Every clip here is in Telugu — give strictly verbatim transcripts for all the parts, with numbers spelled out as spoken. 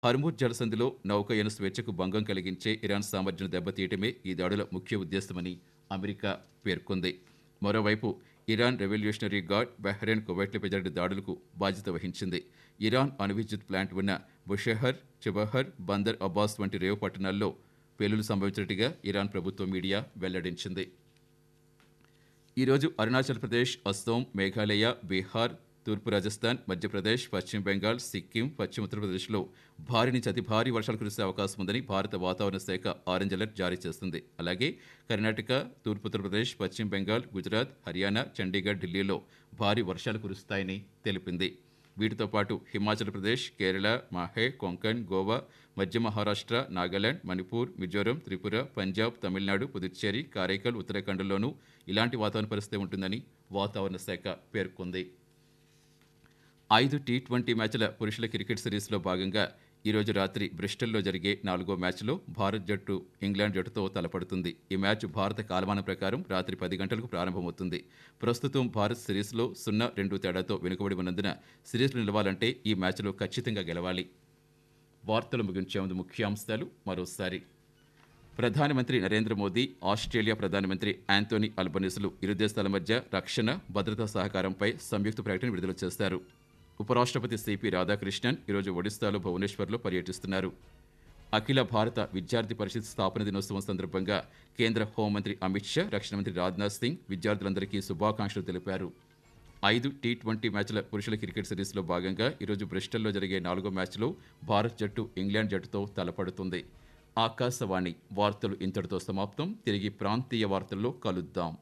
హర్మూజ్ జలసంధిలో నౌకాయాన స్వేచ్ఛకు భంగం కలిగించే ఇరాన్ సామర్థ్యం దెబ్బతీయటమే ఈ దాడుల ముఖ్య ఉద్దేశమని అమెరికా పేర్కొంది. మరోవైపు ఇరాన్ రెవల్యూషనరీ గార్డ్ బహ్రెయిన్, కువైట్లపై జరిగిన దాడులకు బాధ్యత వహించింది. ఇరాన్ అణు విద్యుత్ ప్లాంట్ ఉన్న బుషెహర్, చబహర్, బందర్ అబ్బాస్ వంటి రేవు పట్టణాల్లో పేలులు సంభవించినట్టుగా ఇరాన్ ప్రభుత్వ మీడియా వెల్లడించింది. ఈరోజు అరుణాచల్ ప్రదేశ్, అస్సోం, మేఘాలయ, బీహార్, తూర్పు రాజస్థాన్, మధ్యప్రదేశ్, పశ్చిమ బెంగాల్, సిక్కిం, పశ్చిమ ఉత్తరప్రదేశ్లో భారీ నుంచి అతి భారీ వర్షాలు కురిసే అవకాశం ఉందని భారత వాతావరణ శాఖ ఆరెంజ్ అలర్ట్ జారీ చేస్తుంది. అలాగే కర్ణాటక, తూర్పు ఉత్తరప్రదేశ్, పశ్చిమ బెంగాల్, గుజరాత్, హర్యానా, చండీగఢ్, ఢిల్లీలో భారీ వర్షాలు కురుస్తాయని తెలిపింది. వీటితో పాటు హిమాచల్ ప్రదేశ్, కేరళ, మాహే, కొంకణ్, గోవా, మధ్య మహారాష్ట్ర, నాగాలాండ్, మణిపూర్, మిజోరం, త్రిపుర, పంజాబ్, తమిళనాడు, పుదుచ్చేరి, కారైకల్, ఉత్తరాఖండ్లోనూ ఇలాంటి వాతావరణ పరిస్థితి ఉంటుందని వాతావరణ శాఖ పేర్కొంది. ఐదు టీ ట్వంటీ మ్యాచ్ల పురుషుల క్రికెట్ సిరీస్లో భాగంగా ఈరోజు రాత్రి బ్రిస్టల్లో జరిగే నాలుగో మ్యాచ్లో భారత్ జట్టు ఇంగ్లాండ్ జట్టుతో తలపడుతుంది. ఈ మ్యాచ్ భారత కాలమానం ప్రకారం రాత్రి పది గంటలకు ప్రారంభమవుతుంది. ప్రస్తుతం భారత్ సిరీస్లో సున్నా రెండు తేడాతో వెనుకబడి ఉన్నందున సిరీస్లో నిలవాలంటే ఈ మ్యాచ్లో ఖచ్చితంగా గెలవాలి. వార్తలు ముగించే ముందు ముఖ్యాంశాలు మరోసారి. ప్రధానమంత్రి నరేంద్ర మోదీ, ఆస్ట్రేలియా ప్రధానమంత్రి యాంటోనీ అల్బనీస్లు ఇరు దేశాల మధ్య రక్షణ, భద్రతా సహకారంపై సంయుక్త ప్రకటన విడుదల చేశారు. ఉపరాష్ట్రపతి సిపి రాధాకృష్ణన్ ఈరోజు ఒడిశాలో భువనేశ్వర్లో పర్యటిస్తున్నారు. అఖిల భారత విద్యార్థి పరిషత్ స్థాపన దినోత్సవం సందర్భంగా కేంద్ర హోంమంత్రి అమిత్ షా, రక్షణ మంత్రి రాజ్నాథ్ సింగ్ విద్యార్థులందరికీ శుభాకాంక్షలు తెలిపారు. ఐదు టీ ట్వంటీ మ్యాచ్ల పురుషుల క్రికెట్ సిరీస్లో భాగంగా ఈరోజు బ్రిస్టల్లో జరిగే నాలుగో మ్యాచ్లో భారత్ జట్టు ఇంగ్లాండ్ జట్టుతో తలపడుతుంది. ఆకాశవాణి వార్తలు ఇంతటితో సమాప్తం. తిరిగి ప్రాంతీయ వార్తల్లో కలుద్దాం.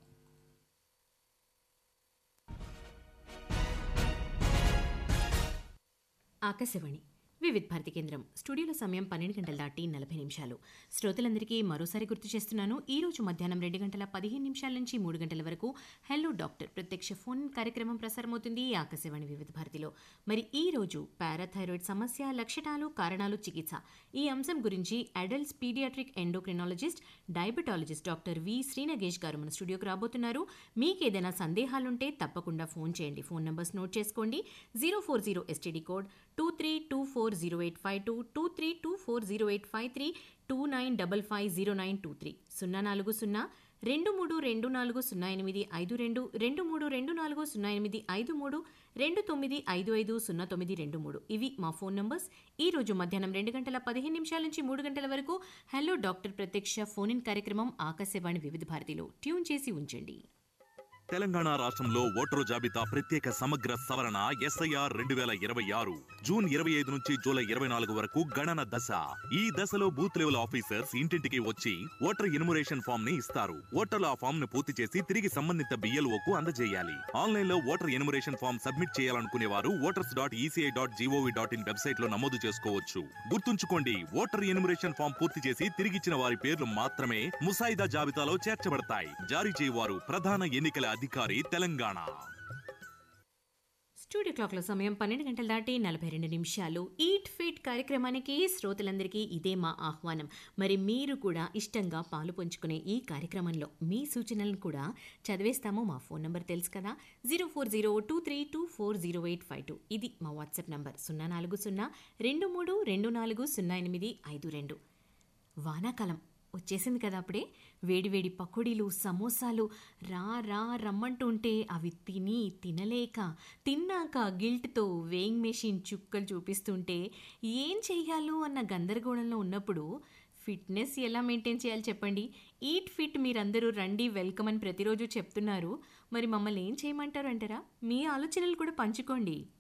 ఆకాశవాణి వివిధ భారతి కేంద్రం స్టూడియోలో సమయం పన్నెండు గంటల దాటి నలభై నిమిషాలు. శ్రోతలందరికీ మరోసారి గుర్తు చేస్తున్నాను, ఈ రోజు మధ్యాహ్నం రెండు గంటల పదిహేను నిమిషాల నుంచి మూడు గంటల వరకు హెల్లో డాక్టర్ ప్రత్యక్ష ఫోన్ కార్యక్రమం ప్రసారమవుతుంది ఆకాశవాణి వివిధ భారతిలో. మరి ఈ రోజు పారాథైరాయిడ్ సమస్య, లక్షణాలు, కారణాలు, చికిత్స ఈ అంశం గురించి adults paediatric endocrinologist, diabetologist doctor V Srinagesh గారు మన స్టూడియోకి రాబోతున్నారు. మీకు ఏదైనా సందేహాలుంటే తప్పకుండా ఫోన్ చేయండి. ఫోన్ నంబర్స్ నోట్ చేసుకోండి. Zero four zero STD code two three two four zero eight five two, two three two four zero eight five three, two nine double five zero nine two three, సున్నా నాలుగు సున్నా రెండు మూడు రెండు నాలుగు సున్నా ఎనిమిది ఐదు రెండు, రెండు మూడు రెండు నాలుగు సున్నా ఎనిమిది ఐదు మూడు, రెండు తొమ్మిది ఐదు ఐదు సున్నా తొమ్మిది రెండు మూడు. ఇవి మా ఫోన్ నంబర్స్. ఈ రోజు మధ్యాహ్నం రెండు గంటల పదిహేను నిమిషాల నుంచి మూడు గంటల వరకు హలో డాక్టర్ ప్రత్యక్ష ఫోన్ ఇన్ కార్యక్రమం ఆకాశవాణి వివిధ భారతిలో ట్యూన్ చేసి ఉంచండి. తెలంగాణ రాష్ట్రంలో ఓటరు జాబితా ప్రత్యేక సమగ్ర సవరణ ఎస్ఐఆర్ రెండు వేల ఇరవై ఆరు జూన్ ఇరవై ఐదు నుంచి జూలై ఇరవై నాలుగు వరకు గణన దశ. ఈ దశలో బూత్ లెవెల్ ఆఫీసర్స్ ఇంటింటికి వచ్చి ఓటర్ ఎన్యుమరేషన్ ఫామ్ ని ఇస్తారు. ఓటర్లు ఆ ఫామ్ ను పూర్తి చేసి తిరిగి సంబంధిత బిఎల్ఓకు అందజేయాలి. ఆన్లైన్ లో ఓటర్ ఎన్యుమరేషన్ ఫామ్ సబ్మిట్ చేయాలనుకునే వారు voters dot ECI dot GOV dot in website లో నమోదు చేసుకోవచ్చు. గుర్తుంచుకోండి, ఓటర్ ఎన్యుమరేషన్ ఫామ్ పూర్తి చేసి తిరిగిచ్చిన వారి పేర్లు మాత్రమే ముసాయిదా జాబితాలో చేర్చబడతాయి. జారీ చేయవారు ప్రధాన ఎన్నికల అధికారి, తెలంగాణ. స్టూడియో క్లాక్లో సమయం పన్నెండు గంటల దాటి నలభై రెండు నిమిషాలు. ఈట్ ఫిట్ కార్యక్రమానికి శ్రోతలందరికీ ఇదే మా ఆహ్వానం. మరి మీరు కూడా ఇష్టంగా పాలు పంచుకునే ఈ కార్యక్రమంలో మీ సూచనలను కూడా చదివేస్తాము. మా ఫోన్ నంబర్ తెలుసు కదా, zero four zero two three two four zero eight five two. ఇది మా వాట్సాప్ నంబర్ సున్నా నాలుగు సున్నా రెండు మూడు రెండు నాలుగు సున్నా ఎనిమిది ఐదు రెండు. వానాకాలం వచ్చేసింది కదా, అప్పుడే వేడివేడి పకోడీలు, సమోసాలు రా రా రమ్మంటుంటే అవి తిని తినలేక, తిన్నాక గిల్ట్తో వేయింగ్ మెషిన్ చుక్కలు చూపిస్తుంటే ఏం చెయ్యాలో అన్న గందరగోళంలో ఉన్నప్పుడు ఫిట్నెస్ ఎలా మెయింటైన్ చేయాలి చెప్పండి. ఈట్ ఫిట్ మీరందరూ రండి, వెల్కమ్ అని ప్రతిరోజు చెప్తున్నారు. మరి మమ్మల్ని ఏం చేయమంటారు అంటారా? మీ ఆలోచనలు కూడా పంచుకోండి.